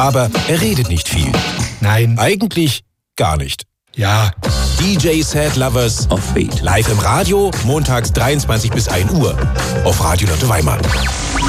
Aber er redet nicht viel. Nein. Eigentlich gar nicht. Ja. DJ Sad Lovers Offbeat. live im Radio, montags 23 bis 1 Uhr auf Radio Lotte Weimar.